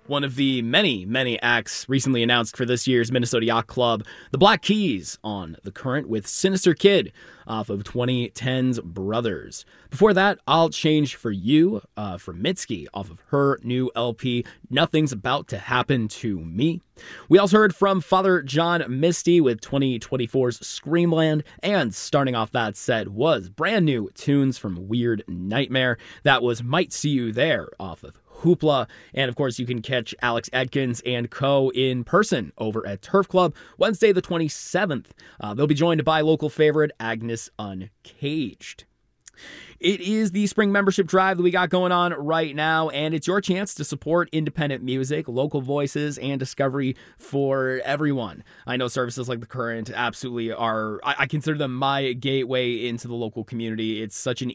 One of the many, many acts recently announced for this year's Minnesota Yacht Club, the Black Keys on The Current with Sinister Kid off of 2010's Brothers. Before that, I'll Change for You from Mitski off of her new LP, Nothing's About to Happen to Me. We also heard from Father John Misty with 2024's Screamland, and starting off that set was brand new tunes from Weird Nightmare. That was Might See You There off of Hoopla. And of course, you can catch Alex Edkins and co in person over at Turf Club Wednesday the 27th. They'll be joined by local favorite Agnes Uncaged. It is the spring membership drive that we got going on right now, and it's your chance to support independent music, local voices, and discovery for everyone. I know services like The Current absolutely are, I consider them my gateway into the local community. It's such an